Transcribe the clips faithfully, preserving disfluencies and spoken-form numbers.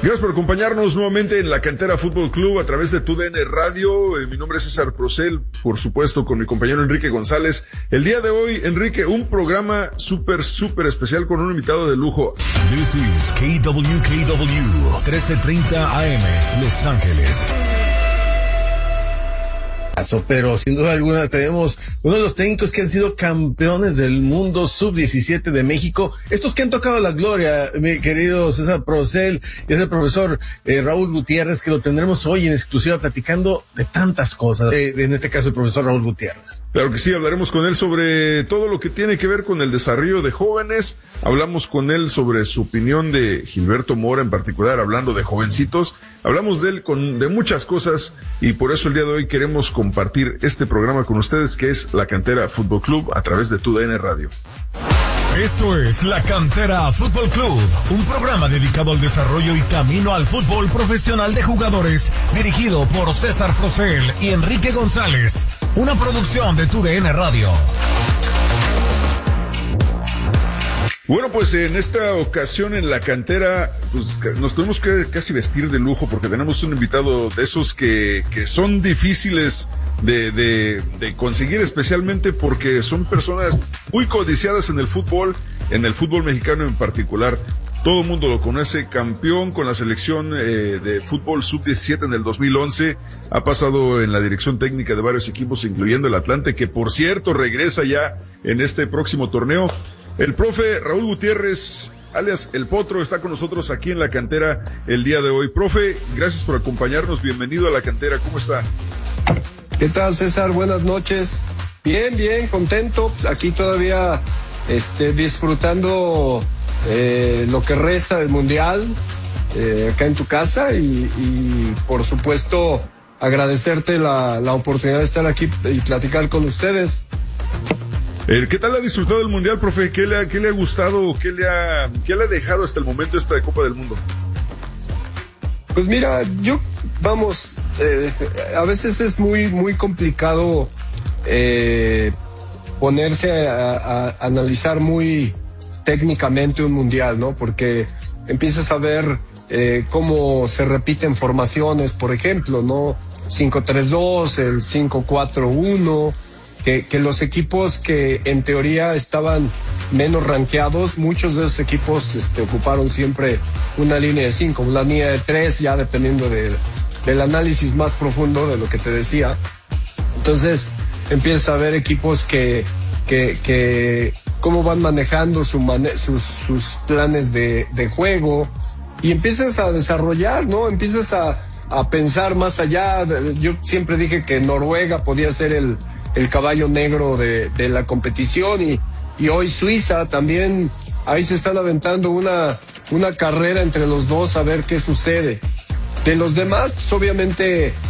Gracias por acompañarnos nuevamente en la Cantera Fútbol Club a través de Tu D N Radio. Eh, mi nombre es César Procel, por supuesto con mi compañero Enrique González. El día de hoy, Enrique, un programa súper, súper especial con un invitado de lujo. This is K W K W, trece treinta A M, Los Ángeles. Pero sin duda alguna tenemos uno de los técnicos que han sido campeones del mundo sub diecisiete de México, estos que han tocado la gloria, mi querido César Procel, y es el profesor eh, Raúl Gutiérrez, que lo tendremos hoy en exclusiva platicando de tantas cosas, eh, en este caso el profesor Raúl Gutiérrez. Claro que sí, hablaremos con él sobre todo lo que tiene que ver con el desarrollo de jóvenes, hablamos con él sobre su opinión de Gilberto Mora en particular, hablando de jovencitos, hablamos de él con de muchas cosas, y por eso el día de hoy queremos compartir este programa con ustedes, que es La Cantera Fútbol Club, a través de Tu D N Radio. Esto es La Cantera Fútbol Club, un programa dedicado al desarrollo y camino al fútbol profesional de jugadores, dirigido por César Procel y Enrique González, una producción de Tu D N Radio. Bueno, pues en esta ocasión en La Cantera, pues nos tenemos que casi vestir de lujo porque tenemos un invitado de esos que, que son difíciles de, de, de conseguir, especialmente porque son personas muy codiciadas en el fútbol, en el fútbol mexicano en particular. Todo el mundo lo conoce, campeón con la selección eh, de fútbol sub diecisiete en el dos mil once, ha pasado en la dirección técnica de varios equipos, incluyendo el Atlante, que por cierto regresa ya en este próximo torneo. El profe Raúl Gutiérrez, alias El Potro, está con nosotros aquí en La Cantera el día de hoy. Profe, gracias por acompañarnos, bienvenido a La Cantera, ¿cómo está? ¿Qué tal, César? Buenas noches. Bien, bien, contento, aquí todavía este, disfrutando eh, lo que resta del Mundial, eh, acá en tu casa, y, y por supuesto agradecerte la, la oportunidad de estar aquí y platicar con ustedes. ¿Qué tal ha disfrutado del Mundial, profe? ¿Qué le ha, qué le ha gustado? ¿Qué le ha, qué le ha dejado hasta el momento esta Copa del Mundo? Pues mira, yo, vamos, eh, a veces es muy, muy complicado eh, ponerse a, a, a analizar muy técnicamente un Mundial, ¿no? Porque empiezas a ver eh, cómo se repiten formaciones, por ejemplo, ¿no? cinco tres dos, el cinco cuatro uno... Que, que los equipos que en teoría estaban menos rankeados, muchos de esos equipos este, ocuparon siempre una línea de cinco, una línea de tres, ya dependiendo de, del análisis más profundo de lo que te decía. Entonces empiezas a ver equipos que, que, que cómo van manejando su mane- sus, sus planes de, de juego, y empiezas a desarrollar, ¿no? Empiezas a, a pensar más allá. Yo siempre dije que Noruega podía ser el el caballo negro de, de la competición, y, y hoy Suiza también, ahí se están aventando una, una carrera entre los dos a ver qué sucede. De los demás, pues obviamente, eh,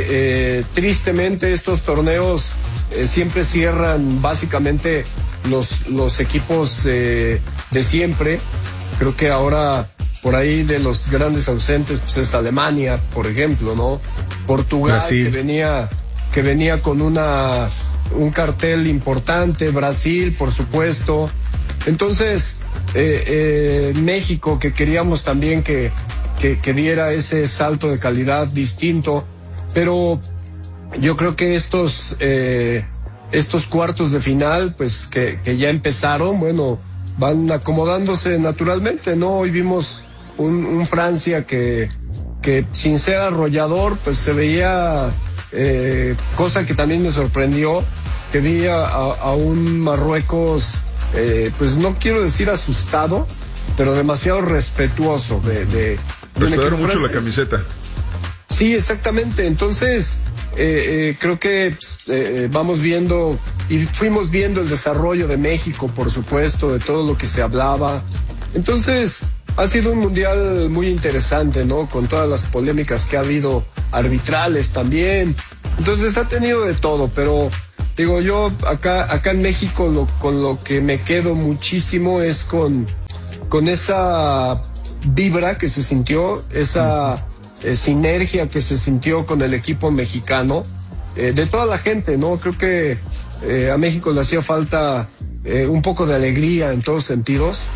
eh, tristemente estos torneos eh, siempre cierran básicamente los, los equipos eh, de siempre. Creo que ahora por ahí de los grandes ausentes pues es Alemania, por ejemplo, ¿no? Portugal, Brasil, que venía que venía con una un cartel importante, Brasil, por supuesto. Entonces, eh, eh, México, que queríamos también que, que, que diera ese salto de calidad distinto, pero yo creo que estos, eh, estos cuartos de final, pues que, que ya empezaron, bueno, van acomodándose naturalmente, ¿no? Hoy vimos un, un Francia que, que sin ser arrollador, pues se veía... Eh, cosa que también me sorprendió, que vi a, a, a un Marruecos, eh, pues no quiero decir asustado, pero demasiado respetuoso de, de, de respetaron mucho la camiseta. Sí, exactamente. Entonces eh, eh, creo que eh, vamos viendo y fuimos viendo el desarrollo de México, por supuesto, de todo lo que se hablaba. Entonces ha sido un mundial muy interesante, ¿no? Con todas las polémicas que ha habido, arbitrales también. Entonces ha tenido de todo, pero digo yo, acá, acá en México lo, con lo que me quedo muchísimo es con, con esa vibra que se sintió, esa eh, sinergia que se sintió con el equipo mexicano, eh, de toda la gente, ¿no? Creo que eh, a México le hacía falta eh, un poco de alegría en todos sentidos.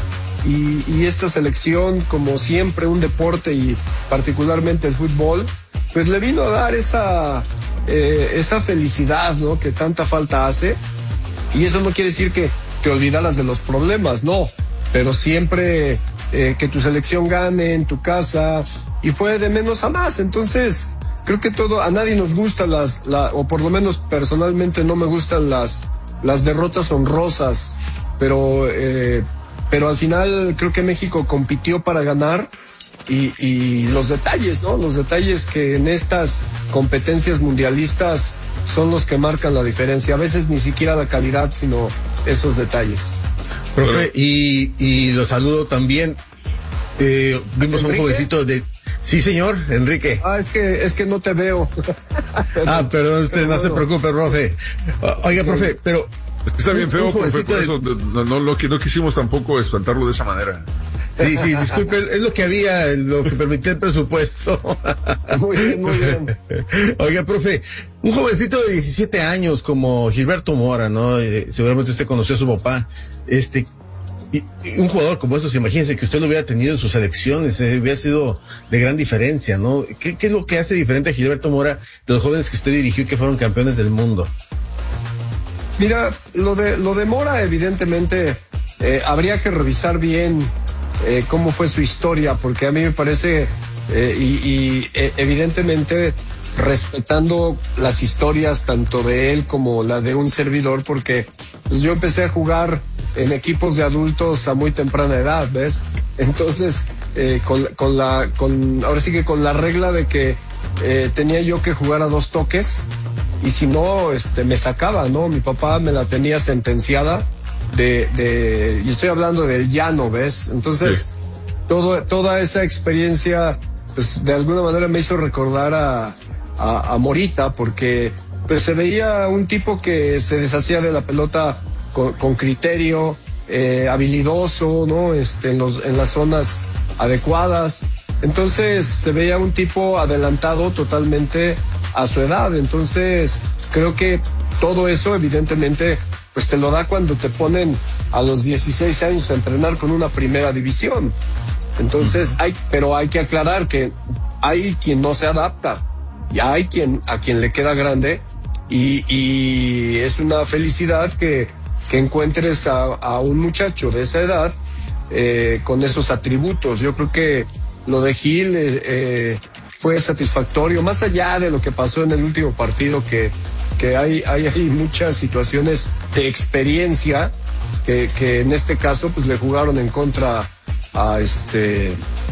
y, y esta selección, como siempre, un deporte y particularmente el fútbol, pues le vino a dar esa, eh, esa felicidad, ¿no? Que tanta falta hace. Y eso no quiere decir que te olvidaras de los problemas, no, pero siempre eh, que tu selección gane en tu casa, y fue de menos a más. Entonces creo que todo, a nadie nos gustan las, la, o por lo menos personalmente no me gustan las, las derrotas honrosas, pero, eh, pero al final creo que México compitió para ganar, y, y los detalles, ¿no? Los detalles que en estas competencias mundialistas son los que marcan la diferencia. A veces ni siquiera la calidad, sino esos detalles. Profe, y, y lo saludo también. Eh, vimos a un jovencito de... Sí, señor, Enrique. Ah, es que, es que no te veo. Ah, perdón, usted pero no bueno. se preocupe, profe. Oiga, profe, pero... Está bien feo, profe, por eso no, no, no, no quisimos tampoco espantarlo de esa manera. Sí, sí, disculpe, es lo que había, lo que permitía el presupuesto. Muy bien, muy bien. Oiga, profe, un jovencito de diecisiete años como Gilberto Mora, ¿no? Eh, seguramente usted conoció a su papá. Este, y, y un jugador como estos, imagínense que usted lo hubiera tenido en sus selecciones, eh, hubiera sido de gran diferencia, ¿no? ¿Qué, ¿Qué es lo que hace diferente a Gilberto Mora de los jóvenes que usted dirigió y que fueron campeones del mundo? Mira, lo de, lo de Mora, evidentemente, eh, habría que revisar bien eh, cómo fue su historia, porque a mí me parece, eh, y, y eh, evidentemente respetando las historias tanto de él como la de un servidor, porque pues, yo empecé a jugar en equipos de adultos a muy temprana edad, ¿ves? Entonces, eh, con, con la, con, ahora sí que con la regla de que eh, tenía yo que jugar a dos toques, y si no, este, me sacaba, ¿no? Mi papá me la tenía sentenciada de, de, y estoy hablando del llano, ¿ves? Entonces, sí. todo, toda esa experiencia, pues, de alguna manera me hizo recordar a, a, a Morita, porque, pues, se veía un tipo que se deshacía de la pelota con, con criterio, eh, habilidoso, ¿no? Este, en los, en las zonas adecuadas. Entonces, se veía un tipo adelantado totalmente a su edad. Entonces, creo que todo eso, evidentemente, pues te lo da cuando te ponen a los dieciséis años a entrenar con una primera división. Entonces, hay, pero hay que aclarar que hay quien no se adapta, y hay quien, a quien le queda grande, y, y es una felicidad que, que encuentres a, a un muchacho de esa edad, eh, con esos atributos. Yo creo que lo de Gil, eh, eh, fue satisfactorio, más allá de lo que pasó en el último partido, que, que hay, hay, hay muchas situaciones de experiencia que, que en este caso pues le jugaron en contra a este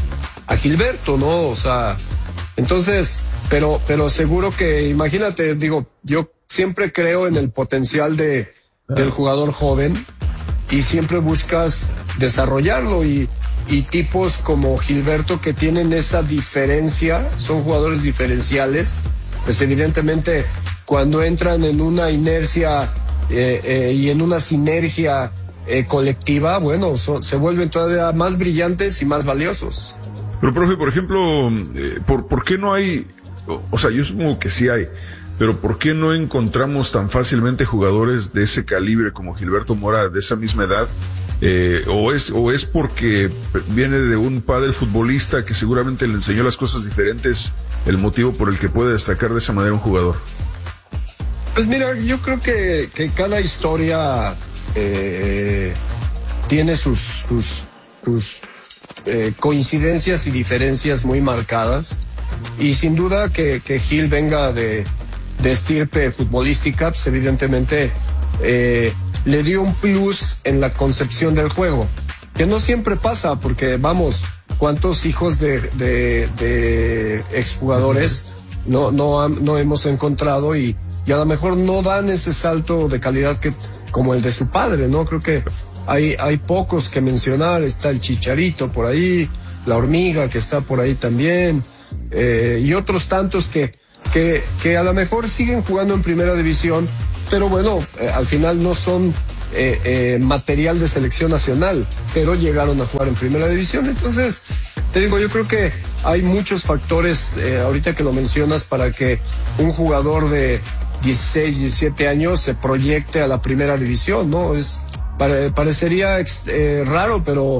a Gilberto, ¿no? O sea, entonces, pero, pero seguro que, imagínate, digo, yo siempre creo en el potencial de, del jugador joven y siempre buscas desarrollarlo, y y tipos como Gilberto que tienen esa diferencia, son jugadores diferenciales, pues evidentemente cuando entran en una inercia eh, eh, y en una sinergia eh, colectiva, bueno, so, se vuelven todavía más brillantes y más valiosos. Pero, profe, por ejemplo, eh, ¿por, ¿por qué no hay, o, o sea, yo supongo que sí hay, pero ¿por qué no encontramos tan fácilmente jugadores de ese calibre como Gilberto Mora, de esa misma edad? Eh, o es o es porque viene de un padre futbolista que seguramente le enseñó las cosas diferentes, el motivo por el que puede destacar de esa manera un jugador. Pues mira, yo creo que, que cada historia eh, tiene sus, sus, sus eh, coincidencias y diferencias muy marcadas, y sin duda que, que Gil venga de, de estirpe futbolística, pues evidentemente eh, le dio un plus en la concepción del juego, que no siempre pasa, porque vamos, cuántos hijos de, de, de exjugadores no, no, no hemos encontrado, y, y a lo mejor no dan ese salto de calidad que, como el de su padre, ¿no? Creo que hay, hay pocos que mencionar. Está el Chicharito por ahí, la Hormiga que está por ahí también, eh, y otros tantos que, que, que a lo mejor siguen jugando en primera división, pero bueno, eh, al final no son eh, eh, material de selección nacional, pero llegaron a jugar en primera división. Entonces, te digo, yo creo que hay muchos factores, eh, ahorita que lo mencionas, para que un jugador de dieciséis, diecisiete años se proyecte a la primera división, ¿no? Es, pare, parecería eh, raro, pero,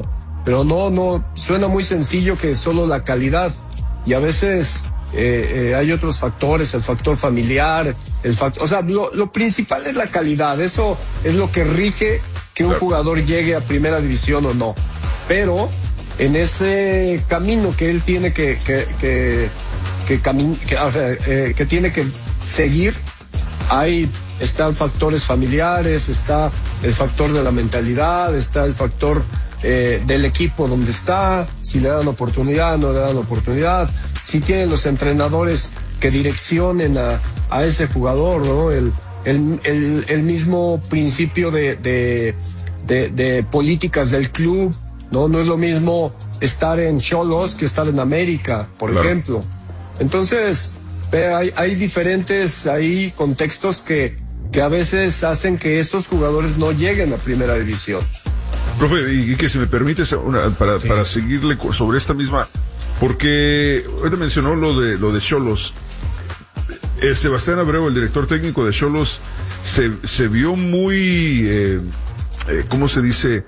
pero no, no, suena muy sencillo que solo la calidad, y a veces eh, eh, hay otros factores, el factor familiar, el factor, o sea, lo, lo principal es la calidad, eso es lo que rige que un jugador llegue a primera división o no, pero en ese camino que él tiene que, que, que, que, cami- que, eh, que tiene que seguir, hay, están factores familiares, está el factor de la mentalidad, está el factor eh, del equipo donde está, si le dan oportunidad, no le dan oportunidad, si tienen los entrenadores que direccionen a, a ese jugador, ¿no? El, el, el, el mismo principio de, de, de, de políticas del club, ¿no? No es lo mismo estar en Xolos que estar en América, por claro. ejemplo. Entonces, hay, hay diferentes ahí contextos que, que a veces hacen que estos jugadores no lleguen a primera división. Profe, y que si me permites una, para, sí. para seguirle sobre esta misma, porque ahorita mencionó lo de lo de Xolos. Eh, Sebastián Abreu, el director técnico de Xolos, se, se vio muy, eh, eh, ¿cómo se dice?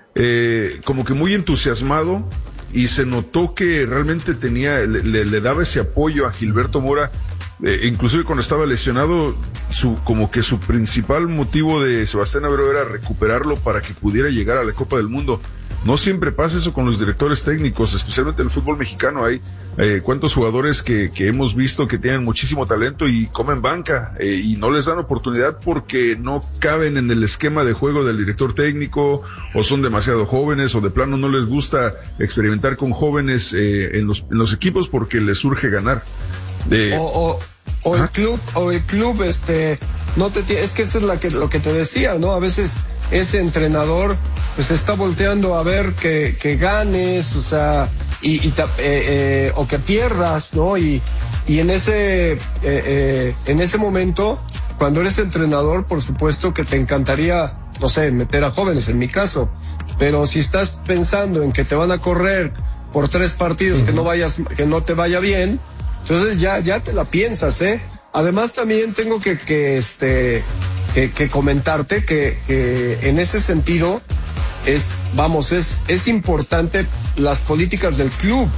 Eh, como que muy entusiasmado, y se notó que realmente tenía, le, le, le daba ese apoyo a Gilberto Mora, eh, inclusive cuando estaba lesionado, su, como que su principal motivo de Sebastián Abreu era recuperarlo para que pudiera llegar a la Copa del Mundo. No siempre pasa eso con los directores técnicos, especialmente en el fútbol mexicano. Hay eh, cuántos jugadores que, que hemos visto que tienen muchísimo talento y comen banca, eh, y no les dan oportunidad porque no caben en el esquema de juego del director técnico, o son demasiado jóvenes, o de plano no les gusta experimentar con jóvenes eh, en los en los equipos porque les surge ganar. Eh, o o, o el club, o el club, este, no te es que eso es la que, lo que te decía, ¿no? A veces ese entrenador pues está volteando a ver que, que ganes, o sea, y, y eh, eh, o que pierdas, ¿no? Y, y en ese eh, eh, en ese momento, cuando eres entrenador, por supuesto que te encantaría, no sé, meter a jóvenes, en mi caso, pero si estás pensando en que te van a correr por tres partidos, uh-huh. que no vayas, que no te vaya bien, entonces ya, ya te la piensas, ¿eh? Además también tengo que, que este, que, que comentarte que, que en ese sentido es, vamos, es, es importante las políticas del club,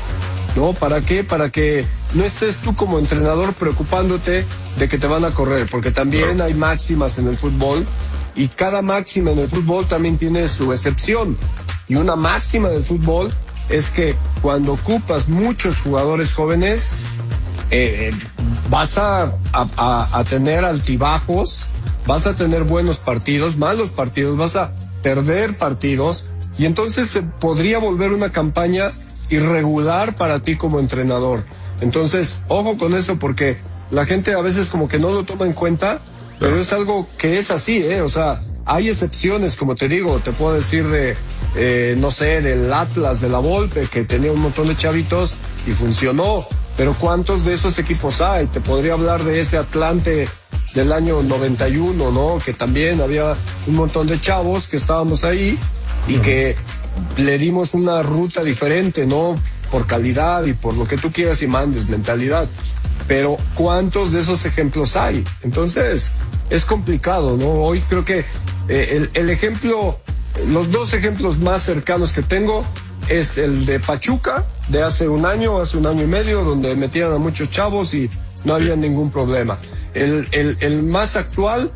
¿no? ¿Para qué? Para que no estés tú como entrenador preocupándote de que te van a correr, porque también no. hay máximas en el fútbol, y cada máxima en el fútbol también tiene su excepción, y una máxima del fútbol es que cuando ocupas muchos jugadores jóvenes, eh, vas a, a, a tener altibajos, vas a tener buenos partidos, malos partidos, vas a perder partidos, y entonces se podría volver una campaña irregular para ti como entrenador. Entonces, ojo con eso, porque la gente a veces como que no lo toma en cuenta, pero es algo que es así, ¿eh? O sea, hay excepciones, como te digo, te puedo decir de, eh, no sé, del Atlas, de la Volpe, que tenía un montón de chavitos y funcionó, pero ¿cuántos de esos equipos hay? Te podría hablar de ese Atlante del año noventa y uno, ¿no? Que también había un montón de chavos que estábamos ahí y uh-huh. que le dimos una ruta diferente, ¿no? Por calidad y por lo que tú quieras y mandes, mentalidad. Pero ¿cuántos de esos ejemplos hay? Entonces, es complicado, ¿no? Hoy creo que eh, el, el ejemplo, los dos ejemplos más cercanos que tengo es el de Pachuca, de hace un año, hace un año y medio, donde metían a muchos chavos y no había ningún problema. El, el, el más actual,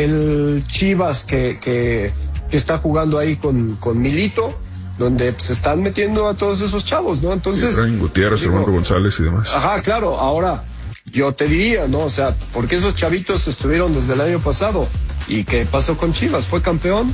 el Chivas que, que, que está jugando ahí con, con Milito, donde se están metiendo a todos esos chavos, ¿no? Entonces... Efraín Gutiérrez, Armando González y demás. Ajá, claro. Ahora, yo te diría, ¿no? O sea, porque esos chavitos estuvieron desde el año pasado. ¿Y qué pasó con Chivas? ¿Fue campeón?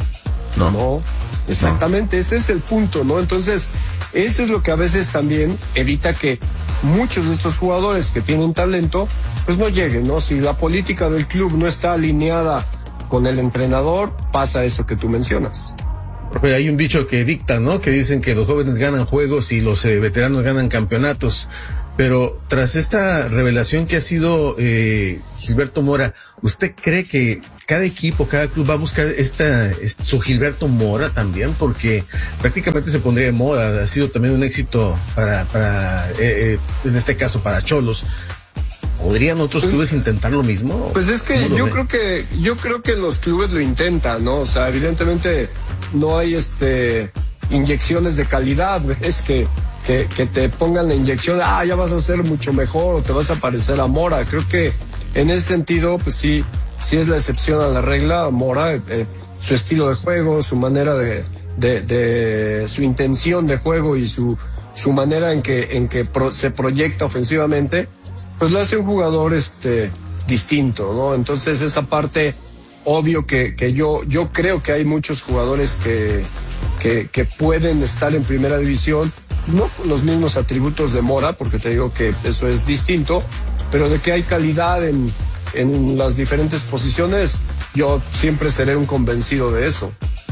No. No, exactamente. No. Ese es el punto, ¿no? Entonces, eso es lo que a veces también evita que muchos de estos jugadores que tienen talento, pues no lleguen, ¿no? Si la política del club no está alineada con el entrenador, pasa eso que tú mencionas. Profe, hay un dicho que dicta, ¿no? Que dicen que los jóvenes ganan juegos y los eh, veteranos ganan campeonatos. Pero tras esta revelación que ha sido eh, Gilberto Mora, ¿usted cree que cada equipo, cada club va a buscar esta, esta su Gilberto Mora también? Porque prácticamente se pondría de moda. Ha sido también un éxito para, para eh, eh, en este caso, para Xolos. ¿Podrían otros clubes intentar lo mismo? Pues es que yo creo que yo creo que los clubes lo intentan, ¿no? O sea, evidentemente no hay este inyecciones de calidad, ¿ves? Que, que, que te pongan la inyección, ah, ya vas a ser mucho mejor o te vas a parecer a Mora. Creo que en ese sentido, pues sí, sí es la excepción a la regla. Mora, eh, su estilo de juego, su manera de, de, de, su intención de juego y su, su manera en que, en que pro, se proyecta ofensivamente, pues lo hace un jugador, este, distinto, ¿no? Entonces esa parte, obvio que, que yo, yo creo que hay muchos jugadores que, que, que pueden estar en primera división, no con los mismos atributos de Mora, porque te digo que eso es distinto, pero de que hay calidad en, en las diferentes posiciones, yo siempre seré un convencido de eso.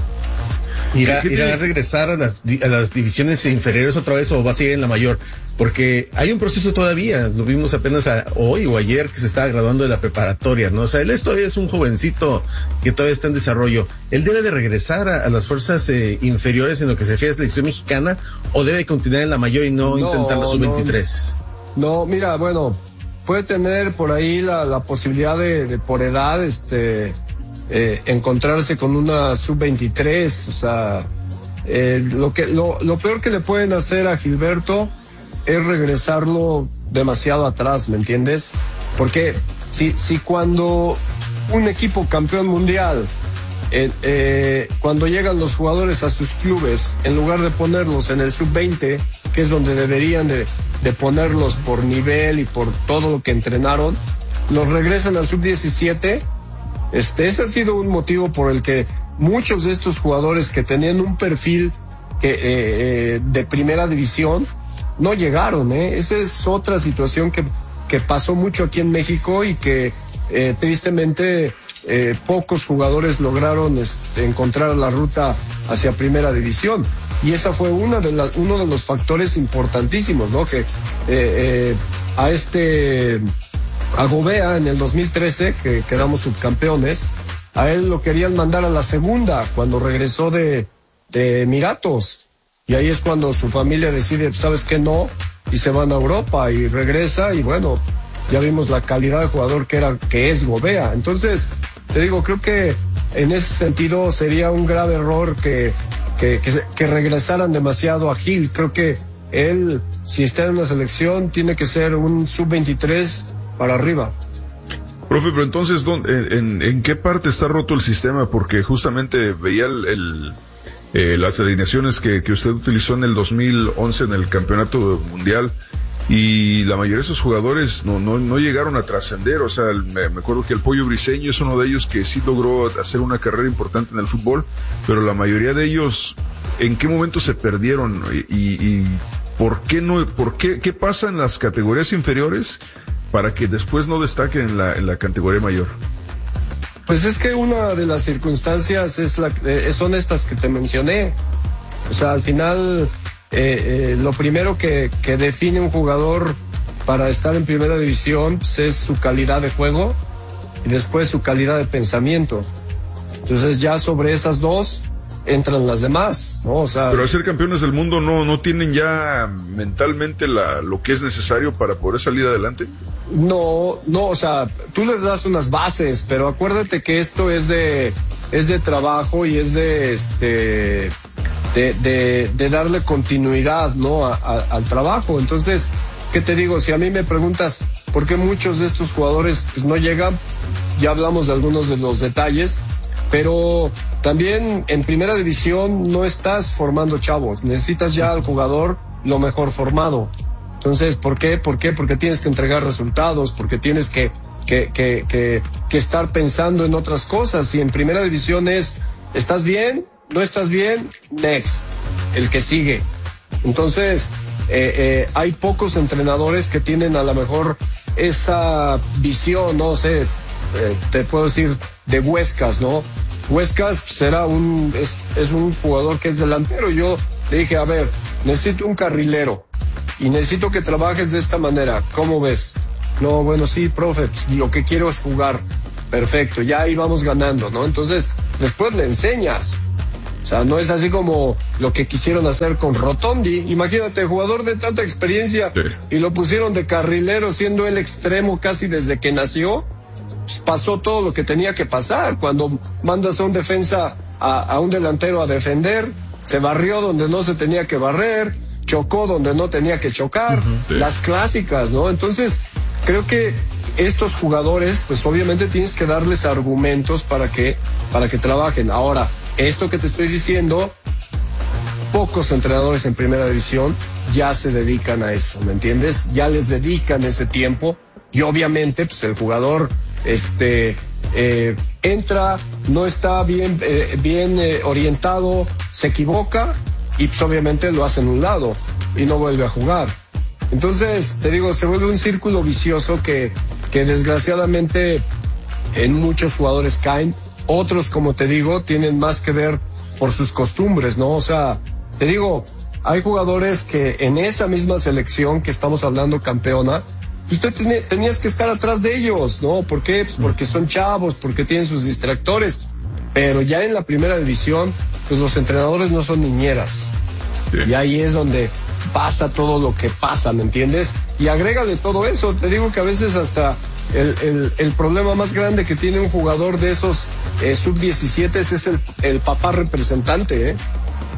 ¿Irá, irá a regresar a las, a las divisiones inferiores otra vez o va a seguir en la mayor? Porque hay un proceso todavía, lo vimos apenas a, hoy o ayer que se estaba graduando de la preparatoria, ¿no? O sea, él todavía es un jovencito que todavía está en desarrollo. ¿Él debe de regresar a, a las fuerzas eh, inferiores en lo que se refiere a la selección mexicana o debe continuar en la mayor y no, no intentar la sub veintitrés? No, no, mira, bueno, puede tener por ahí la, la posibilidad de, de por edad, este... Eh, encontrarse con una sub veintitrés, o sea, eh, lo que lo, lo peor que le pueden hacer a Gilberto es regresarlo demasiado atrás, ¿me entiendes? Porque si, si cuando un equipo campeón mundial, eh, eh, cuando llegan los jugadores a sus clubes, en lugar de ponerlos en el sub veinte, que es donde deberían de, de ponerlos por nivel y por todo lo que entrenaron, los regresan al sub diecisiete. Este, ese ha sido un motivo por el que muchos de estos jugadores que tenían un perfil que, eh, eh, de primera división no llegaron, ¿eh? Esa es otra situación que, que pasó mucho aquí en México y que eh, tristemente eh, pocos jugadores lograron este, encontrar la ruta hacia primera división. Y esa fue una de la, uno de los factores importantísimos, ¿no? Que eh, eh, a este... a Gobea en el dos mil trece, que quedamos subcampeones, a él lo querían mandar a la segunda cuando regresó de, de Emiratos. Y ahí es cuando su familia decide, ¿sabes qué? No, y se van a Europa y regresa y bueno, ya vimos la calidad de jugador que era, que es Gobea. Entonces, te digo, creo que en ese sentido sería un grave error que, que, que, que regresaran demasiado a Gil. Creo que él, si está en una selección, tiene que ser un sub veintitrés para arriba. Profe, pero entonces, ¿dónde, en, en qué parte está roto el sistema? Porque justamente veía el, el, eh, las alineaciones que, que usted utilizó en el dos mil once en el campeonato mundial y la mayoría de esos jugadores no, no, no llegaron a trascender. O sea, me, me acuerdo que el Pollo Briseño es uno de ellos que sí logró hacer una carrera importante en el fútbol, pero la mayoría de ellos, ¿en qué momento se perdieron? Y, y ¿por qué no? ¿Por qué? ¿Qué pasa en las categorías inferiores para que después no destaquen en la, en la categoría mayor? Pues es que una de las circunstancias es la, eh, son estas que te mencioné. O sea, al final, eh, eh, lo primero que, que define un jugador para estar en primera división pues, es su calidad de juego y después su calidad de pensamiento. Entonces ya sobre esas dos entran las demás, ¿no? O sea, pero al ser campeones del mundo no, no tienen ya mentalmente la, lo que es necesario para poder salir adelante. No, no, o sea, tú les das unas bases, pero acuérdate que esto es de, es de trabajo y es de, este, de, de, de darle continuidad, ¿no? A, a, al trabajo. Entonces, ¿qué te digo? Si a mí me preguntas por qué muchos de estos jugadores pues, no llegan, ya hablamos de algunos de los detalles, pero también en primera división no estás formando chavos, necesitas ya al jugador lo mejor formado. Entonces, ¿por qué? ¿Por qué? Porque tienes que entregar resultados, porque tienes que, que, que, que, que estar pensando en otras cosas. Y en primera división es, ¿estás bien? ¿No estás bien? Next, el que sigue. Entonces, eh, eh, hay pocos entrenadores que tienen a lo mejor esa visión, no sé, eh, te puedo decir, de Huescas, ¿no? Huescas será un, es, es un jugador que es delantero. Yo le dije, a ver, necesito un carrilero y necesito que trabajes de esta manera. ¿Cómo ves? No, bueno, sí, profe, lo que quiero es jugar. Perfecto, ya ahí vamos ganando, ¿no? Entonces, después le enseñas. O sea, no es así como lo que quisieron hacer con Rotondi. Imagínate, jugador de tanta experiencia, sí, y lo pusieron de carrilero siendo el extremo casi desde que nació. Pues pasó todo lo que tenía que pasar. Cuando mandas a un defensa, a, a un delantero a defender, se barrió donde no se tenía que barrer, chocó donde no tenía que chocar, uh-huh, sí. Las clásicas, ¿no? Entonces, creo que estos jugadores, pues obviamente tienes que darles argumentos para que, para que trabajen. Ahora, esto que te estoy diciendo, pocos entrenadores en primera división ya se dedican a eso, ¿me entiendes? Ya les dedican ese tiempo y obviamente, pues el jugador, este, eh, entra, no está bien, eh, bien eh, orientado, se equivoca y pues obviamente lo hace en un lado y no vuelve a jugar. Entonces, te digo, se vuelve un círculo vicioso que, que desgraciadamente en muchos jugadores caen. Otros, como te digo, tienen más que ver por sus costumbres, ¿no? O sea, te digo, hay jugadores que en esa misma selección que estamos hablando campeona, usted ten, tenías que estar atrás de ellos, ¿no? ¿Por qué? Pues porque son chavos, porque tienen sus distractores. Pero ya en la primera división, pues los entrenadores no son niñeras. Sí. Y ahí es donde pasa todo lo que pasa, ¿me entiendes? Y agrégale todo eso, te digo que a veces hasta el, el, el problema más grande que tiene un jugador de esos eh, sub diecisiete es el, el papá representante, ¿eh?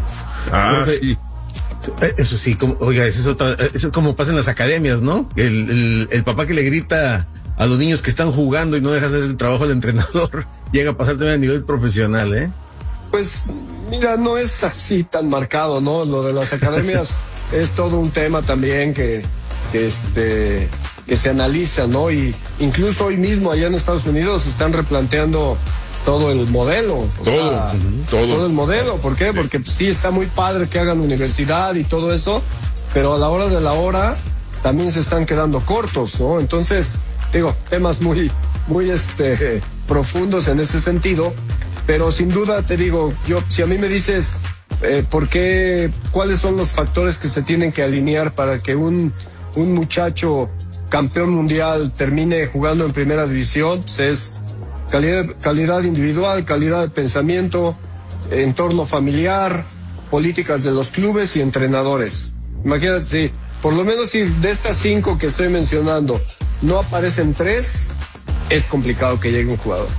Ah, sí. Eso sí, como, oiga, eso es, otra, eso es como pasa en las academias, ¿no? El, el, el papá que le grita a los niños que están jugando y no deja hacer el trabajo del entrenador, llega a pasar también a nivel profesional, ¿eh? Pues, mira, no es así tan marcado, ¿no? Lo de las academias es todo un tema también que, que este, que se analiza, ¿no? Y incluso hoy mismo allá en Estados Unidos se están replanteando todo el modelo. O todo, sea, uh-huh, todo. Todo el modelo. ¿Por qué? Sí. Porque pues, sí está muy padre que hagan universidad y todo eso, pero a la hora de la hora también se están quedando cortos, ¿no? Entonces, digo, temas muy, muy este, profundos en ese sentido, pero sin duda te digo, yo, si a mí me dices, eh, ¿por qué, cuáles son los factores que se tienen que alinear para que un, un muchacho campeón mundial termine jugando en primera división? Pues es calidad, calidad individual, calidad de pensamiento, entorno familiar, políticas de los clubes y entrenadores. Imagínate, si por lo menos si de estas cinco que estoy mencionando no aparecen tres, es complicado que llegue un jugador.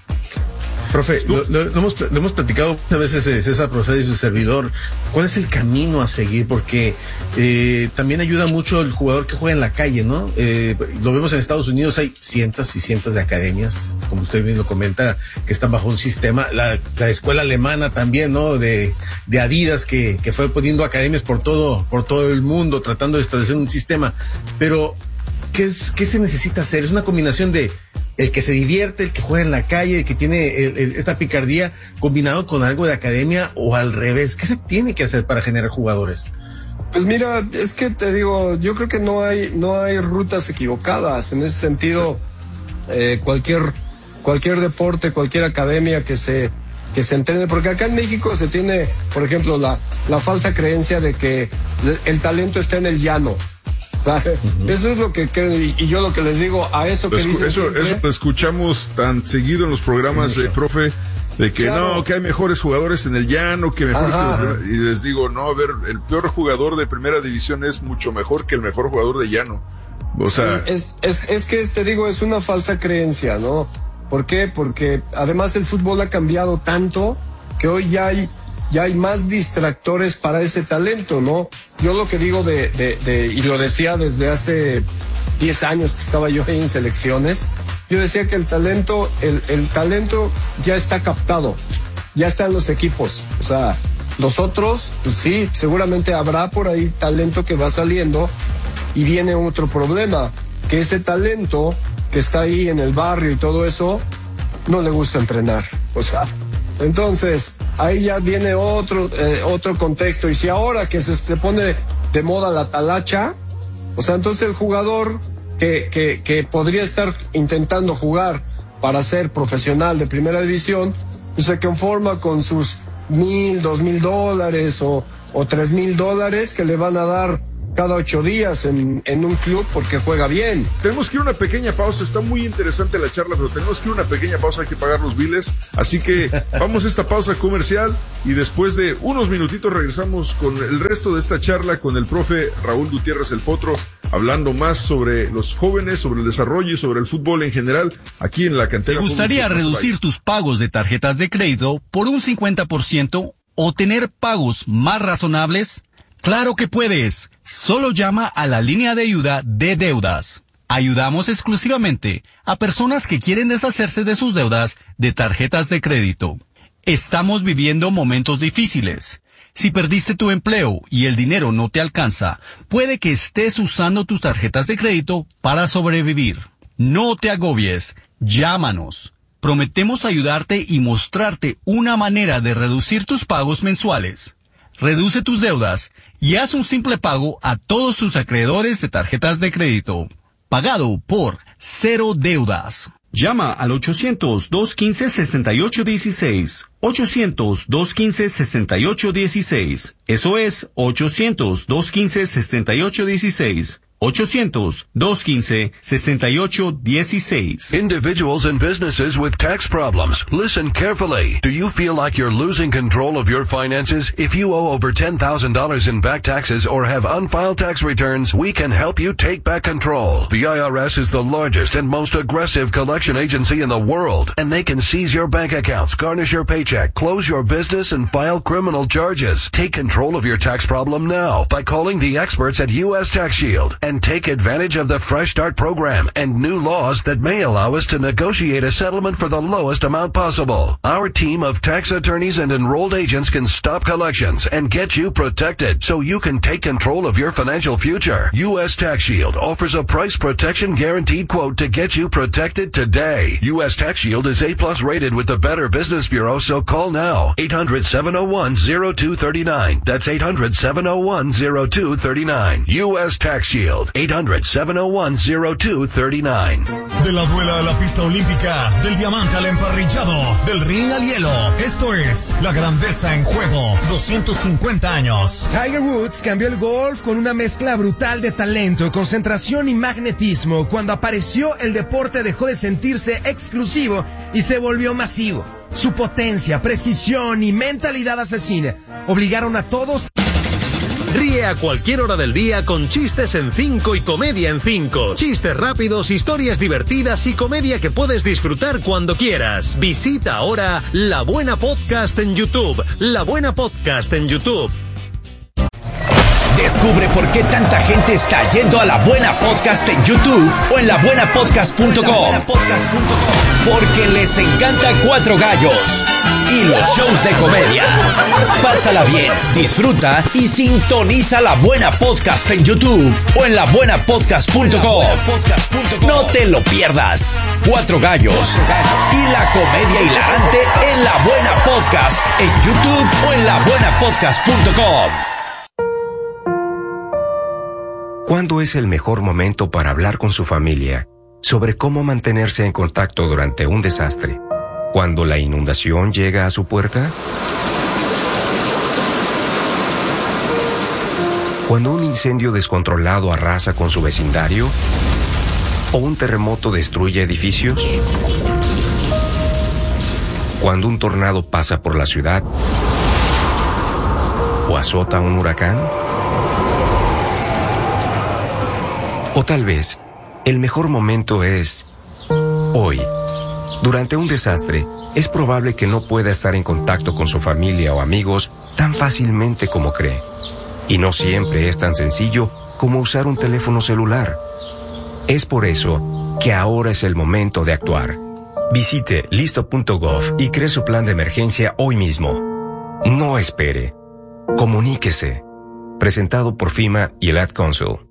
Profe, lo, lo, lo, hemos, lo hemos platicado muchas veces eh, César Procel y su servidor. ¿Cuál es el camino a seguir? Porque eh, también ayuda mucho el jugador que juega en la calle, ¿no? Eh, lo vemos en Estados Unidos, hay cientos y cientos de academias, como usted bien lo comenta, que están bajo un sistema. La, la escuela alemana también, ¿no? De, de Adidas, que, que fue poniendo academias por todo, por todo el mundo, tratando de establecer un sistema. Pero, ¿qué es, qué se necesita hacer? Es una combinación de el que se divierte, el que juega en la calle, el que tiene el, el, esta picardía combinado con algo de academia, o al revés. ¿Qué se tiene que hacer para generar jugadores? Pues mira, es que te digo, yo creo que no hay no hay rutas equivocadas. En ese sentido, eh, cualquier cualquier deporte, cualquier academia que se que se entrene, porque acá en México se tiene, por ejemplo, la la falsa creencia de que el talento está en el llano. Uh-huh. Eso es lo que, que y yo lo que les digo a eso que Escu- dicen eso siempre, eso lo escuchamos tan seguido en los programas, eh, profe, de que claro, no, que hay mejores jugadores en el llano, que mejor que, y les digo, no, a ver, el peor jugador de primera división es mucho mejor que el mejor jugador de llano. O sea, sí, es, es, es que te digo, es una falsa creencia, ¿no? ¿Por qué? Porque además el fútbol ha cambiado tanto que hoy ya hay ya hay más distractores para ese talento, ¿no? Yo lo que digo de, de, de, y lo decía desde hace diez años que estaba yo ahí en selecciones, yo decía que el talento, el, el talento ya está captado, ya está en los equipos. O sea, los otros, pues sí, seguramente habrá por ahí talento que va saliendo y viene otro problema, que ese talento que está ahí en el barrio y todo eso, no le gusta entrenar. O sea, entonces, ahí ya viene otro eh, otro contexto. Y si ahora que se, se pone de moda la talacha, o sea, entonces el jugador que, que, que podría estar intentando jugar para ser profesional de primera división, pues se conforma con sus mil, dos mil dólares o, o tres mil dólares que le van a dar cada ocho días en, en un club porque juega bien. Tenemos que ir a una pequeña pausa, está muy interesante la charla, pero tenemos que ir a una pequeña pausa, hay que pagar los biles, así que vamos a esta pausa comercial y después de unos minutitos regresamos con el resto de esta charla con el profe Raúl Gutiérrez el Potro, hablando más sobre los jóvenes, sobre el desarrollo y sobre el fútbol en general, aquí en la cantera. ¿Te gustaría reducir tus pagos de tarjetas de crédito por un cincuenta por ciento o tener pagos más razonables? ¡Claro que puedes! Solo llama a la línea de ayuda de deudas. Ayudamos exclusivamente a personas que quieren deshacerse de sus deudas de tarjetas de crédito. Estamos viviendo momentos difíciles. Si perdiste tu empleo y el dinero no te alcanza, puede que estés usando tus tarjetas de crédito para sobrevivir. No te agobies. Llámanos. Prometemos ayudarte y mostrarte una manera de reducir tus pagos mensuales. Reduce tus deudas y haz un simple pago a todos tus acreedores de tarjetas de crédito. Pagado por Cero Deudas. Llama al ochocientos, dos quince, sesenta y ocho dieciséis. ochocientos, dos quince, sesenta y ocho dieciséis. Eso es ochocientos, dos quince, sesenta y ocho dieciséis. ochocientos, dos quince, sesenta y ocho dieciséis. Individuals and businesses with tax problems. Listen carefully. Do you feel like you're losing control of your finances? If you owe over ten thousand dollars in back taxes or have unfiled tax returns, we can help you take back control. The I R S is the largest and most aggressive collection agency in the world, and they can seize your bank accounts, garnish your paycheck, close your business, and file criminal charges. Take control of your tax problem now by calling the experts at U S Tax Shield and take advantage of the Fresh Start program and new laws that may allow us to negotiate a settlement for the lowest amount possible. Our team of tax attorneys and enrolled agents can stop collections and get you protected so you can take control of your financial future. U S Tax Shield offers a price protection guaranteed quote to get you protected today. U S Tax Shield is A plus rated with the Better Business Bureau, so call now. eight hundred, seven oh one, oh two three nine. That's eight hundred, seven oh one, oh two three nine. U S Tax Shield. eight hundred, seven oh one, oh two three nine. De la duela a la pista olímpica, del diamante al emparrillado, del ring al hielo. Esto es la grandeza en juego. doscientos cincuenta años. Tiger Woods cambió el golf con una mezcla brutal de talento, concentración y magnetismo. Cuando apareció, el deporte dejó de sentirse exclusivo y se volvió masivo. Su potencia, precisión y mentalidad asesina obligaron a todos. Ríe a cualquier hora del día con Chistes en cinco y Comedia en cinco. Chistes rápidos, historias divertidas y comedia que puedes disfrutar cuando quieras. Visita ahora La Buena Podcast en YouTube. La Buena Podcast en YouTube. Descubre por qué tanta gente está yendo a La Buena Podcast en YouTube o en la buena podcast punto com. Porque les encanta Cuatro Gallos y los shows de comedia. Pásala bien, disfruta y sintoniza La Buena Podcast en YouTube o en la buena podcast punto com. No te lo pierdas. Cuatro Gallos y la comedia hilarante en La Buena Podcast en YouTube o en la buena podcast punto com. ¿Cuándo es el mejor momento para hablar con su familia sobre cómo mantenerse en contacto durante un desastre? ¿Cuando la inundación llega a su puerta? ¿Cuando un incendio descontrolado arrasa con su vecindario? ¿O un terremoto destruye edificios? ¿Cuando un tornado pasa por la ciudad? ¿O azota un huracán? O tal vez, el mejor momento es hoy. Durante un desastre, es probable que no pueda estar en contacto con su familia o amigos tan fácilmente como cree. Y no siempre es tan sencillo como usar un teléfono celular. Es por eso que ahora es el momento de actuar. Visite listo punto gov y cree su plan de emergencia hoy mismo. No espere. Comuníquese. Presentado por FEMA y el Ad Council.